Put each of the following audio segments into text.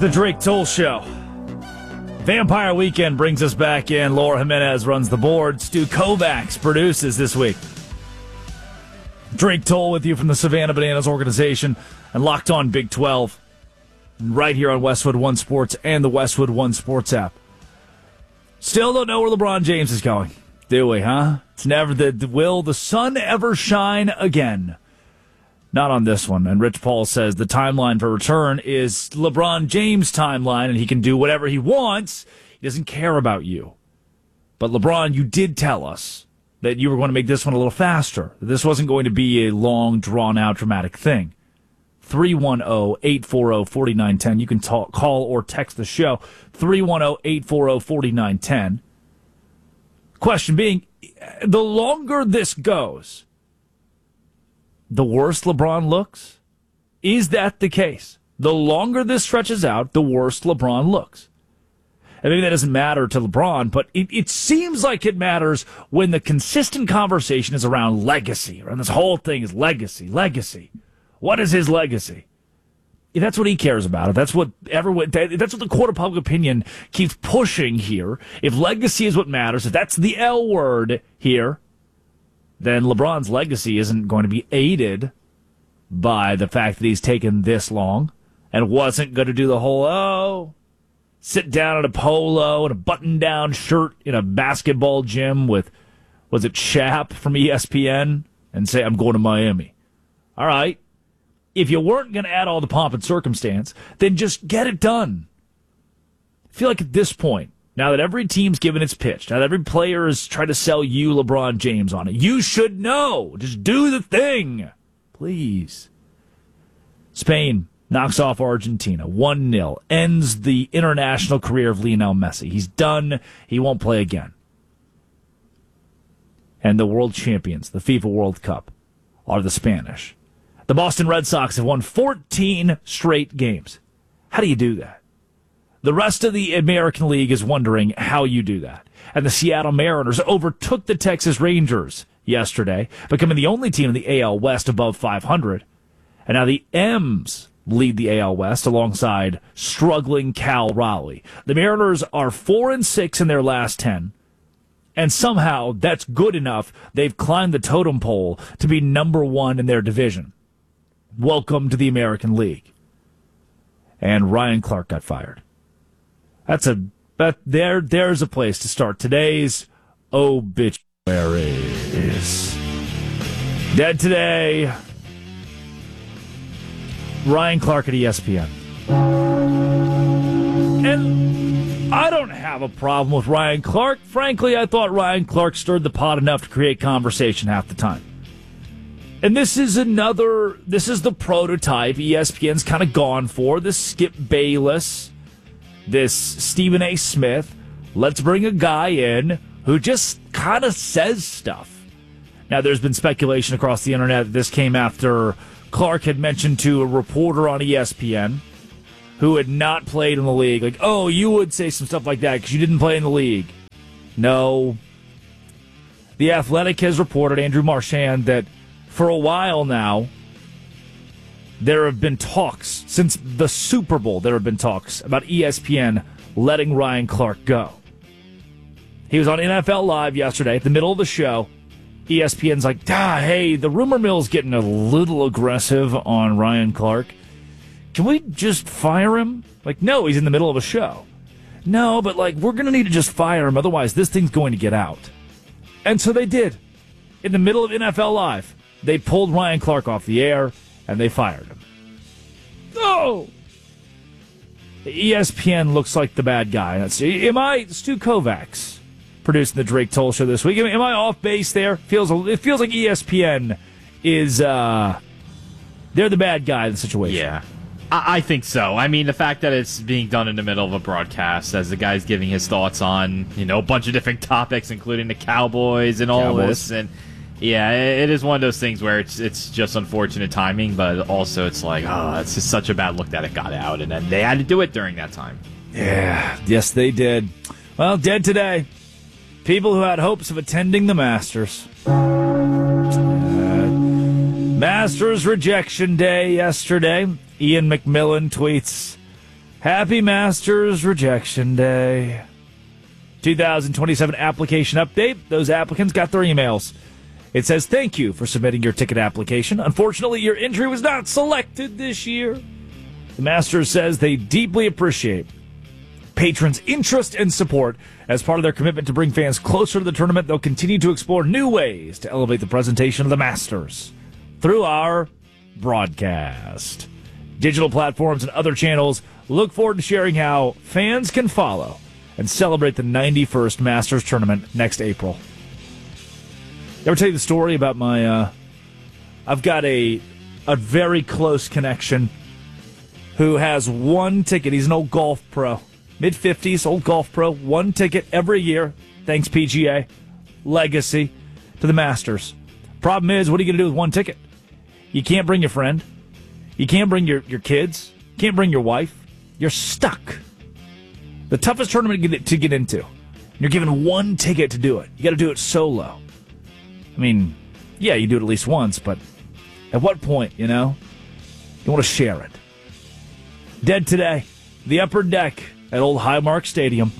the Drake Toll Show. Vampire Weekend brings us back in. Laura Jimenez runs the board. Stu Kovacs produces this week. Drake Toll with you from the Savannah Bananas organization and Locked On Big 12. Right here on Westwood One Sports and the Westwood One Sports app. Still don't know where LeBron James is going, do we, huh? It's never will the sun ever shine again? Not on this one. And Rich Paul says the timeline for return is LeBron James' timeline, and he can do whatever he wants. He doesn't care about you. But LeBron, you did tell us that you were going to make this one a little faster. This wasn't going to be a long, drawn-out, dramatic thing. 310-840-4910. You can call or text the show. 310-840-4910. Question being, the longer this goes, the worse LeBron looks? Is that the case? The longer this stretches out, the worse LeBron looks. And maybe that doesn't matter to LeBron, but it seems like it matters when the consistent conversation is around legacy. Around this whole thing is legacy. What is his legacy? If that's what he cares about, if that's what that's what the court of public opinion keeps pushing here, if legacy is what matters, if that's the L word here, then LeBron's legacy isn't going to be aided by the fact that he's taken this long and wasn't going to do the whole, sit down in a polo and a button-down shirt in a basketball gym with, was it Shap from ESPN, and say, I'm going to Miami. All right. If you weren't going to add all the pomp and circumstance, then just get it done. I feel like at this point, now that every team's given its pitch, now that every player is trying to sell you LeBron James on it, you should know. Just do the thing. Please. Spain knocks off Argentina 1-0. Ends the international career of Lionel Messi. He's done. He won't play again. And the world champions, the FIFA World Cup, are the Spanish. The Boston Red Sox have won 14 straight games. How do you do that? The rest of the American League is wondering how you do that. And the Seattle Mariners overtook the Texas Rangers yesterday, becoming the only team in the AL West above 500. And now the M's lead the AL West alongside struggling Cal Raleigh. The Mariners are 4-6 in their last 10. And somehow that's good enough. They've climbed the totem pole to be number one in their division. Welcome to the American League. And Ryan Clark got fired. There's a place to start today's obituaries. Dead today, Ryan Clark at ESPN. And I don't have a problem with Ryan Clark. Frankly, I thought Ryan Clark stirred the pot enough to create conversation half the time. And this is the prototype ESPN's kind of gone for, this Skip Bayless, this Stephen A. Smith. Let's bring a guy in who just kind of says stuff. Now, there's been speculation across the internet that this came after Clark had mentioned to a reporter on ESPN who had not played in the league, like, oh, you would say some stuff like that because you didn't play in the league. No. The Athletic has reported, Andrew Marchand, that for a while now, there have been talks, since the Super Bowl, there have been talks about ESPN letting Ryan Clark go. He was on NFL Live yesterday, at the middle of the show. ESPN's like, hey, the rumor mill's getting a little aggressive on Ryan Clark. Can we just fire him? Like, no, he's in the middle of a show. No, but we're going to need to just fire him, otherwise this thing's going to get out. And so they did. In the middle of NFL Live, they pulled Ryan Clark off the air, and they fired him. Oh! ESPN looks like the bad guy. Stu Kovacs producing the Drake Toll Show this week. Am I off base there? It feels like ESPN is, they're the bad guy in the situation. Yeah. I think so. I mean, the fact that it's being done in the middle of a broadcast as the guy's giving his thoughts on, a bunch of different topics, including the Cowboys and all this. And yeah, it is one of those things where it's just unfortunate timing, but also it's like, it's just such a bad look that it got out, and then they had to do it during that time. Yeah, yes, they did. Well, dead today. People who had hopes of attending the Masters. Masters rejection day yesterday. Ian McMillan tweets, Happy Masters Rejection Day. 2027 application update. Those applicants got their emails. It says, thank you for submitting your ticket application. Unfortunately, your entry was not selected this year. The Masters says they deeply appreciate patrons' interest and support. As part of their commitment to bring fans closer to the tournament, they'll continue to explore new ways to elevate the presentation of the Masters through our broadcast. Digital platforms and other channels look forward to sharing how fans can follow and celebrate the 91st Masters Tournament next April. Ever tell you the story about my, I've got a very close connection who has one ticket. He's an old golf pro, mid-50s, old golf pro, one ticket every year, thanks PGA, legacy, to the Masters. Problem is, what are you going to do with one ticket? You can't bring your friend. You can't bring your kids. You can't bring your wife. You're stuck. The toughest tournament to get into. You're given one ticket to do it. You got to do it solo. I mean, yeah, you do it at least once, but at what point, you want to share it. Dead today, the upper deck at Old Highmark Stadium.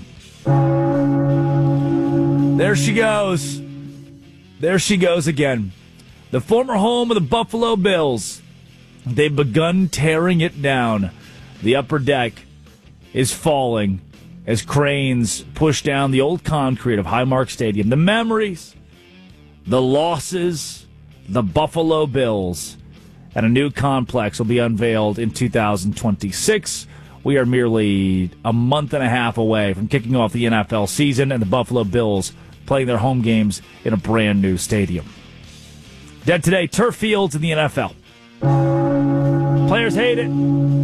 There she goes. There she goes again. The former home of the Buffalo Bills. They've begun tearing it down. The upper deck is falling as cranes push down the old concrete of Highmark Stadium. The memories, the losses, the Buffalo Bills, and a new complex will be unveiled in 2026. We are merely a month and a half away from kicking off the NFL season and the Buffalo Bills playing their home games in a brand new stadium. Dead today, turf fields in the NFL. Players hate it.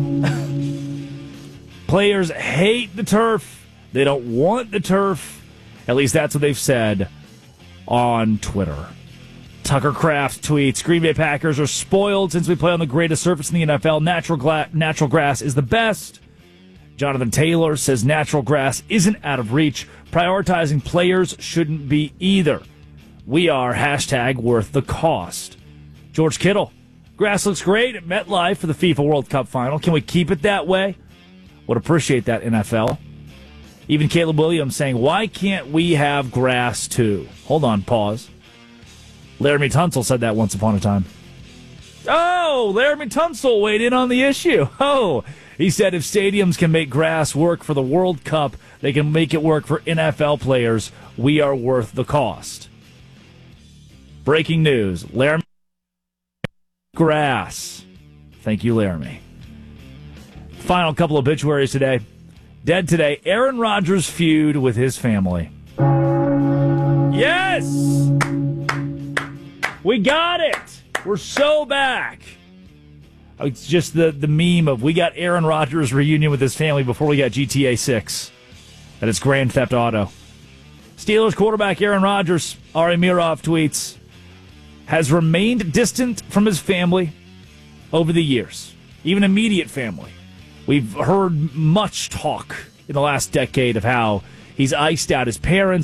Players hate the turf. They don't want the turf. At least that's what they've said on Twitter. Tucker Kraft tweets, Green Bay Packers are spoiled since we play on the greatest surface in the NFL. Natural grass is the best. Jonathan Taylor says natural grass isn't out of reach. Prioritizing players shouldn't be either. We are #worth the cost. George Kittle, grass looks great at MetLife for the FIFA World Cup final. Can we keep it that way? Would appreciate that, NFL. Even Caleb Williams saying, why can't we have grass too? Hold on, pause. Laramie Tunsil said that once upon a time. Oh, Laramie Tunsil weighed in on the issue. Oh, he said if stadiums can make grass work for the World Cup, they can make it work for NFL players. We are worth the cost. Breaking news. Laramie grass. Thank you, Laramie. Final couple obituaries today. Dead today, Aaron Rodgers' feud with his family. Yes! We got it! We're so back. It's just the meme of we got Aaron Rodgers' reunion with his family before we got GTA 6. And it's Grand Theft Auto. Steelers quarterback Aaron Rodgers, Ari Mirov tweets, has remained distant from his family over the years, even immediate family. We've heard much talk in the last decade of how he's iced out his parents.